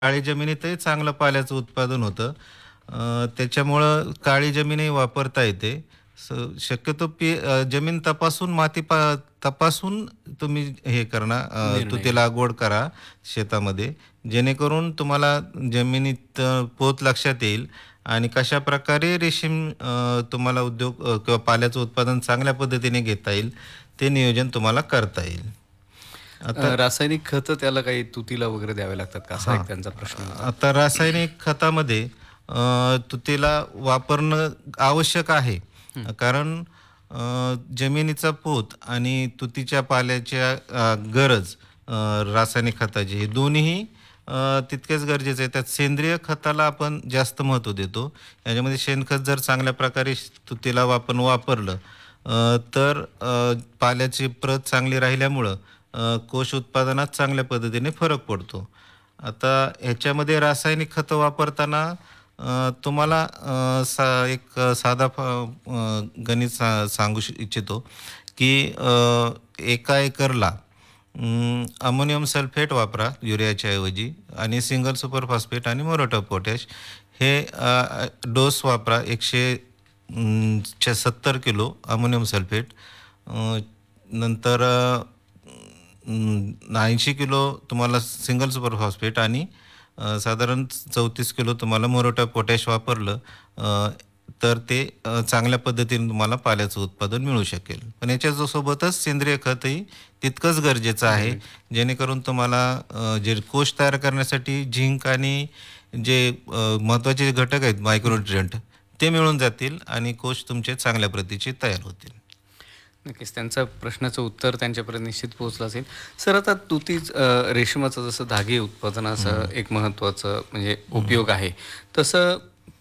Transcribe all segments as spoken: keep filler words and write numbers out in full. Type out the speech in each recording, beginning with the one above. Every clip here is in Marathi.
काळी जमिनीतही चांगलं पाल्याचं उत्पादन होतं. अ, त्याच्यामुळं काळी जमीनही वापरता येते. स शक्यतो पी अ, जमीन तपासून माती पा तपासून तुम्ही हे करणं अ, निर्णय तुती घ्या. लागवड करा शेतामध्ये. जेणेकरून तुम्हाला जमिनीत अ, पोत लक्षात येईल आणि कशाप्रकारे रेशीम अ, तुम्हाला उद्योग अ, किंवा पाल्याचं उत्पादन चांगल्या पद्धतीने घेता येईल, ते नियोजन तुम्हाला करता येईल. आता अ, रासायनिक खतं त्याला काही तुतीला वगैरे द्यावे लागतात का? असा हां. एक त्यांचा प्रश्न होता. आता रासायनिक खतामध्ये अ, तुतीला वापरणं आवश्यक आहे. हं. कारण अ, जमिनीचा पोत आणि तुतीच्या पाल्याच्या अ, गरज अ, रासायनिक खताची हे दोन्हीही अ, तितकेच गरजेचे आहे. त्यात सेंद्रिय खताला आपण जास्त महत्त्व देतो. याच्यामध्ये शेणखत जर चांगल्या प्रकारे श तुतीला आपण वापरलं अ, तर अ, पाल्याची प्रत चांगली राहिल्यामुळं अ, कोश उत्पादनात चांगल्या पद्धतीने फरक पडतो. आता ह्याच्यामध्ये रासायनिक खतं वापरताना अ, तुम्हाला अ, सा एक अ, साधा फ अ, गणित सा सांगू श इच्छितो, की अ, एका एकरला अं, अमोनियम सल्फेट वापरा युरियाच्या ऐवजी आणि सिंगल सुपर फॉस्फेट आणि मोनोट ऑफ पोटॅश हे अ, डोस वापरा एकशे अं, च्या सत्तर किलो अमोनियम सल्फेट अ, नंतर अं, ऐंशी किलो तुम्हाला सिंगल सुपर फॉस्फेट आणि अ, साधारण चौतीस किलो तुम्हाला मोरोटा पोटॅश वापरलं अ, तर ते अ, चांगल्या पद्धतीने तुम्हाला पाल्याचं उत्पादन मिळू शकेल. पण याच्या जो सोबतच सेंद्रिय खतही तितकंच गरजेचं आहे. गरजेचं. जेणेकरून तुम्हाला अ, जे कोश तयार करण्यासाठी झिंक आणि जे अ, महत्त्वाचे घटक आहेत हं. मायक्रोन्यूट्रिएंट ते मिळून जातील आणि कोश तुमचे चांगल्या प्रतीचे तयार होतील. नक्कीच त्यांचा प्रश्नाचं उत्तर त्यांच्यापर्यंत निश्चित पोहोचलं असेल. सर आता तुतीच अ, रेशमाचं जसं धागे उत्पादनाचं हं, एक महत्त्वाचं म्हणजे हं. उपयोग आहे. तसं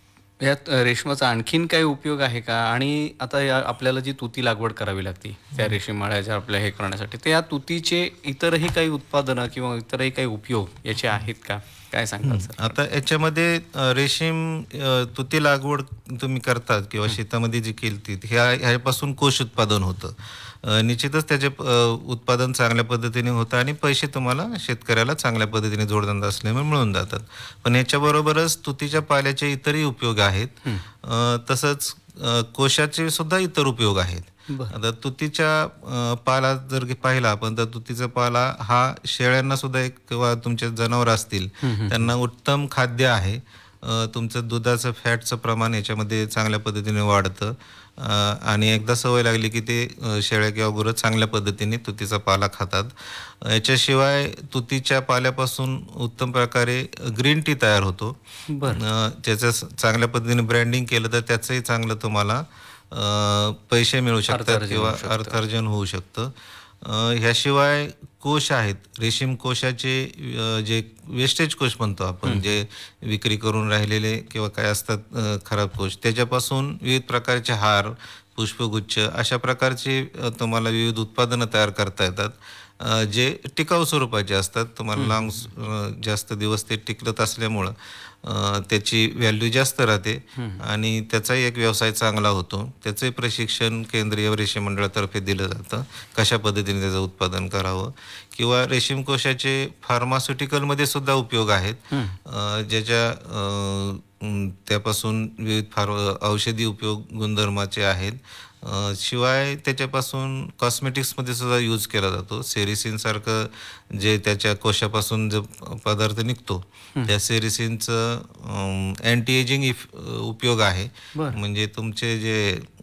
यात अ, रेशमाचा आणखीन काही उपयोग आहे का? आणि आता या आपल्याला जी तुती लागवड करावी लागते, त्या हं. रेशीम माळ्याच्या आपल्या हे करण्यासाठी, तर या तुतीचे इतरही काही उत्पादनं किंवा इतरही काही उपयोग याचे आहेत का? काय सांगाल हं. सर आपण? आता याच्यामध्ये अ, रेशीम अ, तुती लागवड तुम्ही करतात किंवा हं. शेतामध्ये जी केलती ह्या ह्यापासून कोश उत्पादन होतं. अ, निश्चितच त्याचे अ, उत्पादन चांगल्या पद्धतीने होतं आणि पैसे तुम्हाला शेतकऱ्याला चांगल्या पद्धतीने जोडधंदा असल्यामुळे मिळून जातात. पण याच्याबरोबरच तुतीच्या पाल्याचे इतरही उपयोग आहेत. हं. अ, तसंच अ, कोशाचे सुद्धा इतर उपयोग आहेत. बरं. आता तुतीच्या अ, पाला जर की पाहिला आपण तर तुतीचा पाला हा शेळ्यांना सुद्धा एक किंवा तुमचे जनावर असतील हं, हं, हं. त्यांना उत्तम खाद्य आहे. अ, तुमचं दुधाचं फॅटचं प्रमाण याच्यामध्ये चांगल्या पद्धतीने वाढतं अ, आणि एकदा सवय लागली की ते अ, शेळ्या किंवा गुरं चांगल्या पद्धतीने तुतीचा पाला खातात. अ, याच्याशिवाय तुतीच्या पाल्यापासून उत्तम प्रकारे ग्रीन टी तयार होतो. बरं. अ, त्याचं स चांगल्या पद्धतीने ब्रँडिंग केलं तर त्याचंही चांगलं तुम्हाला अ, पैसे मिळू शकतात अर्थार्जन किंवा होऊ शकतं. अर्थार्जन होऊ शकतं. अ, ह्याशिवाय कोश आहेत. रेशीम कोशाचे अ, जे वेस्टेज कोश म्हणतो हं, आपण, हं. जे विक्री करून राहिलेले किंवा काय असतात अ, खराब कोश, त्याच्यापासून विविध प्रकारचे हार, पुष्पगुच्छ अशा प्रकारचे अ, तुम्हाला विविध उत्पादनं तयार करता येतात. अ, जे टिकाऊ स्वरूपाचे असतात. तुम्हाला हं, लाँग हं, हं. अ, जास्त दिवस ते टिकत असल्यामुळं अ, त्याची व्हॅल्यू जास्त राहते हं, हं. आणि त्याचाही एक व्यवसाय चांगला होतो. त्याचंही प्रशिक्षण केंद्रीय रेशीम मंडळातर्फे दिलं जातं. कशा पद्धतीने त्याचं उत्पादन करावं किंवा रेशीम कोशाचे फार्मास्युटिकलमध्ये सुद्धा उपयोग आहेत. हं. अ, ज्याच्या अ, अं, त्यापासून विविध फार औषधी उपयोग गुणधर्माचे आहेत. अ, शिवाय त्याच्यापासून कॉस्मेटिक्समध्ये सुद्धा यूज केला जातो. सेरिसिनसारखं जे त्याच्या कोशापासून जो पदार्थ निघतो, हं. त्या सेरिसिनचं अँटी एजिंग इफ उपयोग आहे. बरं. म्हणजे तुमचे जे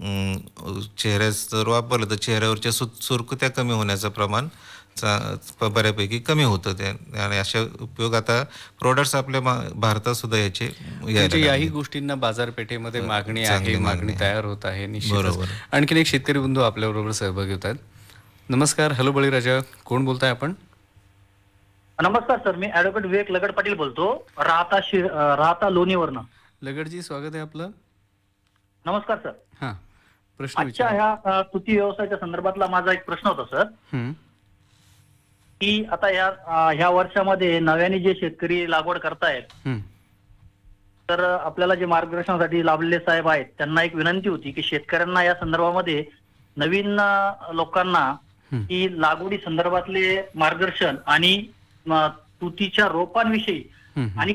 अं, चेहऱ्यास जर वापरलं तर चेहऱ्यावरच्या सु सुरकुत्या कमी होण्याचं प्रमाण चा प बऱ्यापैकी कमी होतं त्या आणि अशा उपयोग आता प्रॉडक्ट्स आपल्या भा भारतात सुद्धा याचे यायला म्हणजे याही लागलेत. गोष्टींना बाजारपेठेमध्ये अ, मागणी आहे, चांगली मागणी आहे. तयार होत आहे निश्चितच. बरोबर. आणखीन एक शेतकरी बंधू आपल्याबरोबर सहभागी होत आहेत. नमस्कार. हॅलो बळीराजा. कोण बोलताय आपण? नमस्कार सर, मी ॲडव्होकेट विवेक लगड पाटील बोलतो. राहता शि अ, राहता लोणीवरनं. लगडजी स्वागत आहे आपलं. नमस्कार सर. हां. प्रश्न आजच्या विचारा. ह्या अ, तुती व्यवसायाच्या संदर्भातला माझा एक प्रश्न होता सर, हं. की आता ह्या अ, ह्या वर्षामध्ये नव्याने जे शेतकरी लागवड करतायत, हं. तर अ, आपल्याला जे मार्गदर्शनासाठी लाभलेले साहेब आहेत, त्यांना एक विनंती होती, की शेतकऱ्यांना या संदर्भामध्ये नवीन अ, लोकांना हं. की लागवडी संदर्भातले मार्गदर्शन आणि अ, तुतीच्या रोपांविषयी हं, हं. आणि